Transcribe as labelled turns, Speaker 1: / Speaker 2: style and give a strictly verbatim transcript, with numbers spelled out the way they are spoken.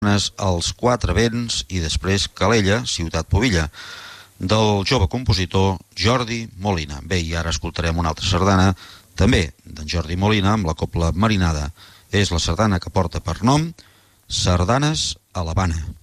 Speaker 1: Els quatre vents i després Calella, ciutat Pubilla, del jove compositor Jordi Molina. Bé, i ara escoltarem una altra sardana, també d'en Jordi Molina, amb la cobla Marinada. És la sardana que porta per nom Sardanes a l'Havana.